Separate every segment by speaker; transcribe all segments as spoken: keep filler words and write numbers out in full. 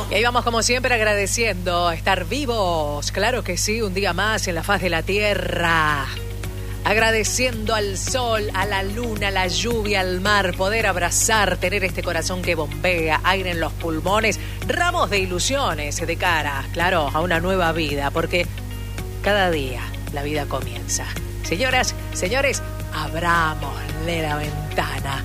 Speaker 1: Y ahí vamos como siempre agradeciendo estar vivos, claro que sí, un día más en la faz de la tierra. Agradeciendo al sol, a la luna, a la lluvia, al mar, poder abrazar, tener este corazón que bombea, aire en los pulmones, ramos de ilusiones de cara, claro, a una nueva vida, porque cada día la vida comienza. Señoras, señores, abrámosle la ventana.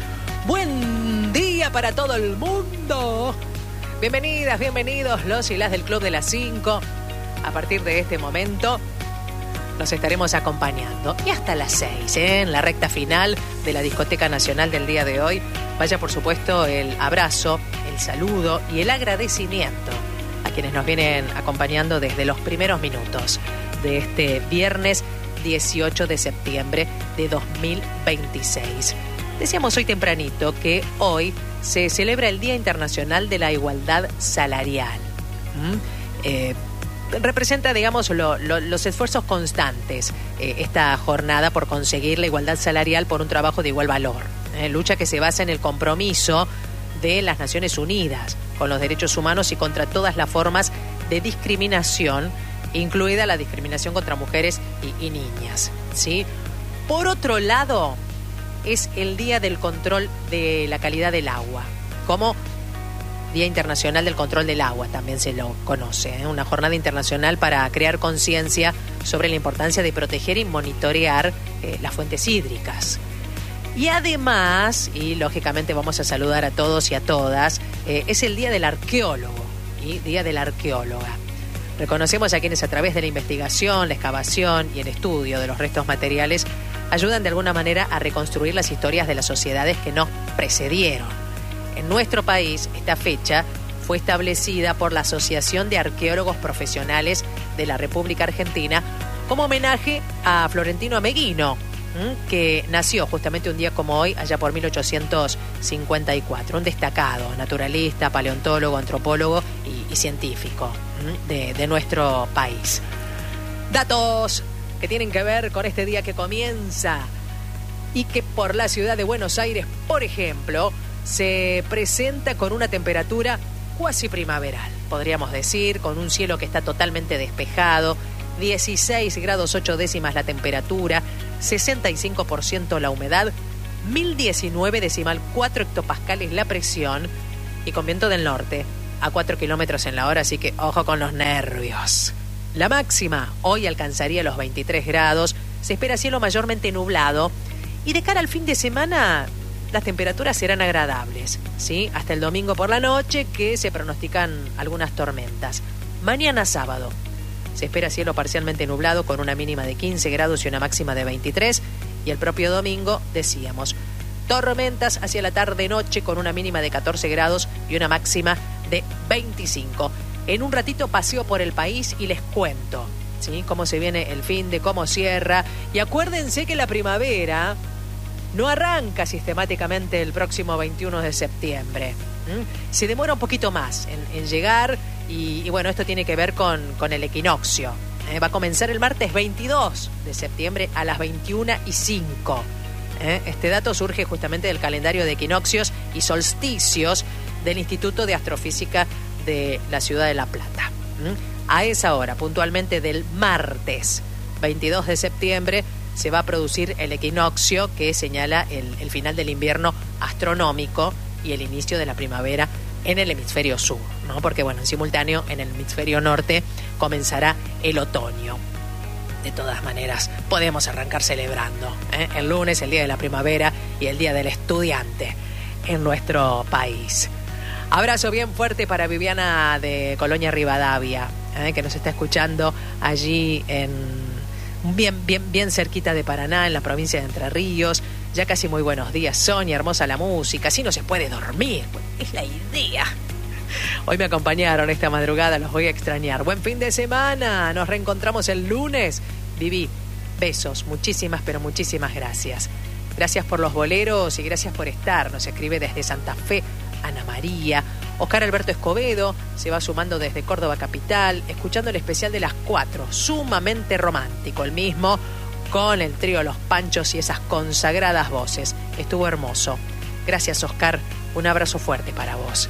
Speaker 1: Buen día para todo el mundo. Bienvenidas, bienvenidos los y las del Club de las cinco. A partir de este momento nos estaremos acompañando. Y hasta las seis, ¿eh? En la recta final de la Discoteca Nacional del día de hoy. Vaya, por supuesto, el abrazo, el saludo y el agradecimiento a quienes nos vienen acompañando desde los primeros minutos de este viernes dieciocho de septiembre de dos mil veintiséis. Decíamos hoy tempranito que hoy se celebra el Día Internacional de la Igualdad Salarial. ¿Mm? Eh, representa, digamos, lo, lo, los esfuerzos constantes, eh, esta jornada por conseguir la igualdad salarial por un trabajo de igual valor. Eh, lucha que se basa en el compromiso de las Naciones Unidas con los derechos humanos y contra todas las formas de discriminación, incluida la discriminación contra mujeres y, y niñas, ¿sí? Por otro lado, es el Día del Control de la Calidad del Agua, como Día Internacional del Control del Agua, también se lo conoce, ¿eh? Una jornada internacional para crear conciencia sobre la importancia de proteger y monitorear eh, las fuentes hídricas. Y además, y lógicamente vamos a saludar a todos y a todas, eh, es el Día del Arqueólogo y Día de la Arqueóloga. Reconocemos a quienes a través de la investigación, la excavación y el estudio de los restos materiales ayudan de alguna manera a reconstruir las historias de las sociedades que nos precedieron. En nuestro país, esta fecha fue establecida por la Asociación de Arqueólogos Profesionales de la República Argentina como homenaje a Florentino Ameghino, que nació justamente un día como hoy, allá por mil ochocientos cincuenta y cuatro, un destacado naturalista, paleontólogo, antropólogo y, y científico de, de nuestro país. Datos que tienen que ver con este día que comienza y que por la ciudad de Buenos Aires, por ejemplo, se presenta con una temperatura cuasi primaveral, podríamos decir, con un cielo que está totalmente despejado, dieciséis grados ocho décimas la temperatura, sesenta y cinco por ciento la humedad, mil diecinueve decimal cuatro hectopascales la presión y con viento del norte a cuatro kilómetros en la hora, así que ojo con los nervios. La máxima hoy alcanzaría los veintitrés grados, se espera cielo mayormente nublado y de cara al fin de semana las temperaturas serán agradables, ¿sí? Hasta el domingo por la noche que se pronostican algunas tormentas. Mañana sábado se espera cielo parcialmente nublado con una mínima de quince grados y una máxima de veintitrés y el propio domingo decíamos tormentas hacia la tarde-noche con una mínima de catorce grados y una máxima de veinticinco. En un ratito paseo por el país y les cuento, ¿sí?, cómo se viene el fin de, cómo cierra. Y acuérdense que la primavera no arranca sistemáticamente el próximo veintiuno de septiembre. ¿Mm? Se demora un poquito más en, en llegar y, y bueno, esto tiene que ver con, con el equinoccio. ¿Eh? Va a comenzar el martes veintidós de septiembre a las veintiuna y cinco. ¿Eh? Este dato surge justamente del calendario de equinoccios y solsticios del Instituto de Astrofísica de la ciudad de La Plata. ¿Mm? A esa hora, puntualmente del martes veintidós de septiembre, se va a producir el equinoccio que señala el, el final del invierno astronómico y el inicio de la primavera en el hemisferio sur, ¿no? Porque, bueno, en simultáneo en el hemisferio norte comenzará el otoño. De todas maneras, podemos arrancar celebrando, ¿eh? El lunes, el día de la primavera y el día del estudiante en nuestro país. Abrazo bien fuerte para Viviana de Colonia Rivadavia, ¿eh? Que nos está escuchando allí en bien, bien, bien cerquita de Paraná, en la provincia de Entre Ríos. Ya casi muy buenos días, Sonia, hermosa la música, así no se puede dormir, es la idea. Hoy me acompañaron esta madrugada, los voy a extrañar. Buen fin de semana, nos reencontramos el lunes. Viví, besos, muchísimas, pero muchísimas gracias. Gracias por los boleros y gracias por estar. Nos escribe desde Santa Fe Ana María. Oscar Alberto Escobedo se va sumando desde Córdoba capital, escuchando el especial de las cuatro, sumamente romántico el mismo, con el trío Los Panchos y esas consagradas voces. Estuvo hermoso. Gracias, Oscar. Un abrazo fuerte para vos.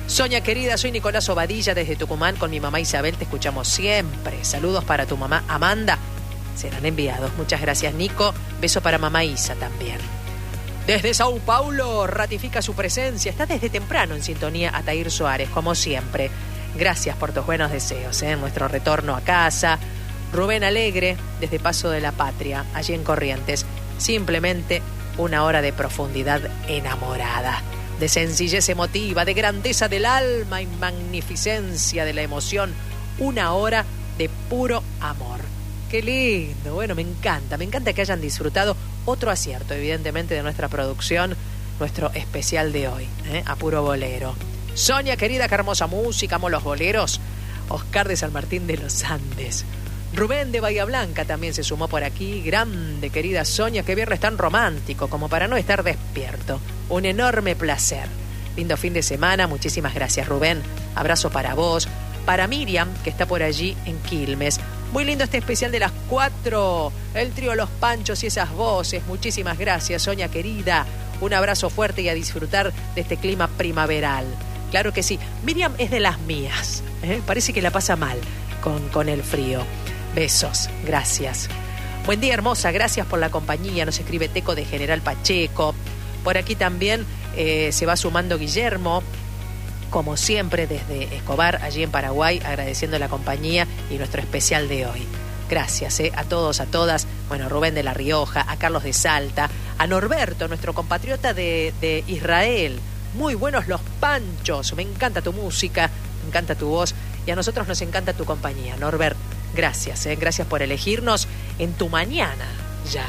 Speaker 1: Sonia querida, soy Nicolás Obadilla desde Tucumán. Con mi mamá Isabel te escuchamos siempre. Saludos para tu mamá Amanda. Serán enviados. Muchas gracias, Nico. Beso para mamá Isa también. Desde Sao Paulo ratifica su presencia. Está desde temprano en sintonía Atair Suárez, como siempre. Gracias por tus buenos deseos, ¿eh? Nuestro retorno a casa. Rubén Alegre, desde Paso de la Patria, allí en Corrientes. Simplemente una hora de profundidad enamorada, de sencillez emotiva, de grandeza del alma y magnificencia de la emoción. Una hora de puro amor. Qué lindo. Bueno, me encanta. Me encanta que hayan disfrutado. Otro acierto, evidentemente, de nuestra producción, nuestro especial de hoy, ¿eh? A puro bolero. Sonia, querida, qué hermosa música, amo los boleros. Oscar de San Martín de los Andes. Rubén de Bahía Blanca también se sumó por aquí. Grande, querida Sonia, qué viernes tan romántico como para no estar despierto. Un enorme placer. Lindo fin de semana. Muchísimas gracias, Rubén. Abrazo para vos. Para Miriam, que está por allí en Quilmes. Muy lindo este especial de las cuatro. El trío Los Panchos y esas voces. Muchísimas gracias, Sonia querida. Un abrazo fuerte y a disfrutar de este clima primaveral. Claro que sí. Miriam es de las mías, ¿eh? Parece que la pasa mal con, con el frío. Besos. Gracias. Buen día, hermosa. Gracias por la compañía. Nos escribe Teco de General Pacheco. Por aquí también eh, se va sumando Guillermo. Como siempre, desde Escobar, allí en Paraguay, agradeciendo la compañía y nuestro especial de hoy. Gracias eh, a todos, a todas. Bueno, Rubén de La Rioja, a Carlos de Salta, a Norberto, nuestro compatriota de, de Israel. Muy buenos Los Panchos. Me encanta tu música, me encanta tu voz y a nosotros nos encanta tu compañía. Norbert, gracias, eh, gracias por elegirnos en tu mañana ya.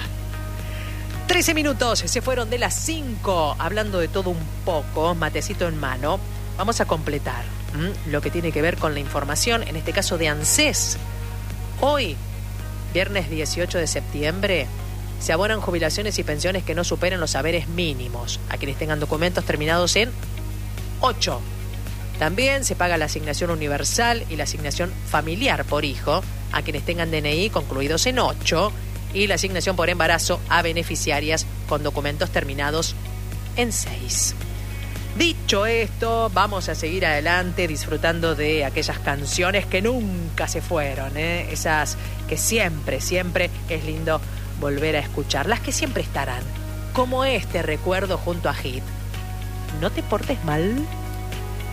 Speaker 1: trece minutos se fueron de las cinco, hablando de todo un poco, matecito en mano. Vamos a completar ¿m? lo que tiene que ver con la información, en este caso de ANSES. Hoy, viernes dieciocho de septiembre, se abonan jubilaciones y pensiones que no superen los haberes mínimos a quienes tengan documentos terminados en ocho. También se paga la asignación universal y la asignación familiar por hijo a quienes tengan D N I concluidos en ocho y la asignación por embarazo a beneficiarias con documentos terminados en seis. Dicho esto, vamos a seguir adelante disfrutando de aquellas canciones que nunca se fueron, ¿eh? Esas que siempre, siempre es lindo volver a escuchar, las que siempre estarán, como este recuerdo junto a Hit. No te portes mal.